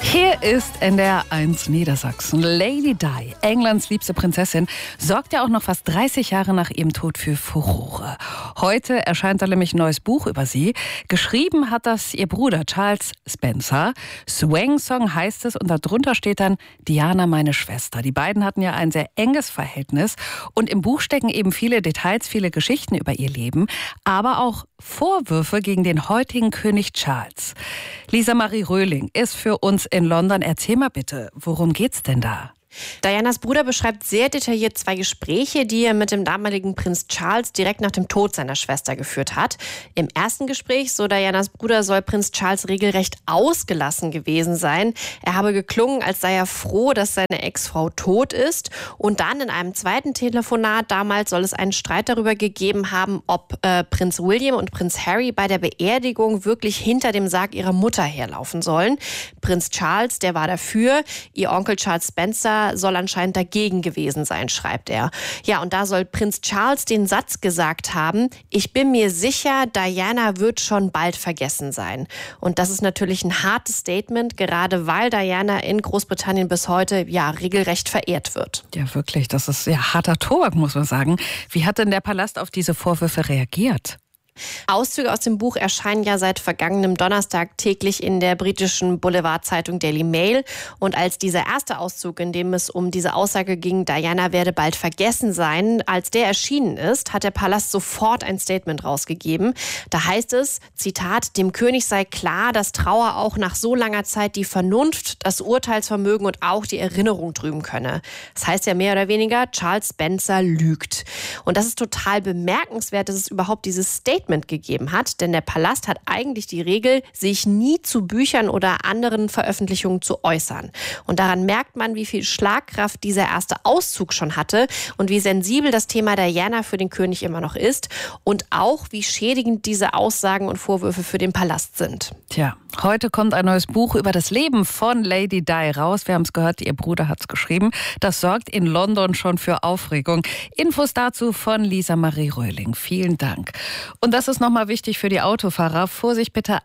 Hier ist NDR 1 Niedersachsen. Lady Di, Englands liebste Prinzessin, sorgt ja auch noch fast 30 Jahre nach ihrem Tod für Furore. Heute erscheint da nämlich ein neues Buch über sie. Geschrieben hat das ihr Bruder Charles Spencer. Swang Song heißt es und darunter steht dann Diana, meine Schwester. Die beiden hatten ja ein sehr enges Verhältnis und im Buch stecken eben viele Details, viele Geschichten über ihr Leben, aber auch Vorwürfe gegen den heutigen König Charles. Lisa Marie Röhling ist für uns in London. Erzähl mal bitte, worum geht's denn da? Dianas Bruder beschreibt sehr detailliert 2 Gespräche, die er mit dem damaligen Prinz Charles direkt nach dem Tod seiner Schwester geführt hat. Im ersten Gespräch, so Dianas Bruder, soll Prinz Charles regelrecht ausgelassen gewesen sein. Er habe geklungen, als sei er froh, dass seine Ex-Frau tot ist. Und dann in einem zweiten Telefonat damals soll es einen Streit darüber gegeben haben, ob Prinz William und Prinz Harry bei der Beerdigung wirklich hinter dem Sarg ihrer Mutter herlaufen sollen. Prinz Charles, der war dafür. Ihr Onkel Charles Spencer soll anscheinend dagegen gewesen sein, schreibt er. Ja, und da soll Prinz Charles den Satz gesagt haben: Ich bin mir sicher, Diana wird schon bald vergessen sein. Und das ist natürlich ein hartes Statement, gerade weil Diana in Großbritannien bis heute ja regelrecht verehrt wird. Ja, wirklich, das ist ja harter Tobak, muss man sagen. Wie hat denn der Palast auf diese Vorwürfe reagiert? Auszüge aus dem Buch erscheinen ja seit vergangenem Donnerstag täglich in der britischen Boulevardzeitung Daily Mail. Und als dieser erste Auszug, in dem es um diese Aussage ging, Diana werde bald vergessen sein, als der erschienen ist, hat der Palast sofort ein Statement rausgegeben. Da heißt es, Zitat, dem König sei klar, dass Trauer auch nach so langer Zeit die Vernunft, das Urteilsvermögen und auch die Erinnerung trüben könne. Das heißt ja mehr oder weniger, Charles Spencer lügt. Und das ist total bemerkenswert, dass es überhaupt dieses Statement gegeben hat, denn der Palast hat eigentlich die Regel, sich nie zu Büchern oder anderen Veröffentlichungen zu äußern. Und daran merkt man, wie viel Schlagkraft dieser erste Auszug schon hatte und wie sensibel das Thema Diana für den König immer noch ist und auch, wie schädigend diese Aussagen und Vorwürfe für den Palast sind. Tja, heute kommt ein neues Buch über das Leben von Lady Di raus. Wir haben es gehört, ihr Bruder hat es geschrieben. Das sorgt in London schon für Aufregung. Infos dazu von Lisa Marie Röhling. Vielen Dank. Und das ist nochmal wichtig für die Autofahrer. Vorsicht bitte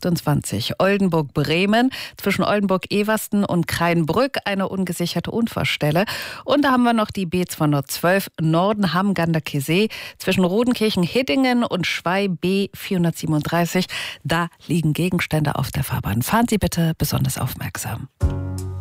A28 Oldenburg-Bremen zwischen Oldenburg-Eversten und Kreinbrück eine ungesicherte Unfallstelle. Und da haben wir noch die B212 Norden-Hamm-Ganderkesee zwischen Rodenkirchen-Hiddingen und Schwei B437. Da liegen Gegenstände auf der Fahrbahn. Fahren Sie bitte besonders aufmerksam.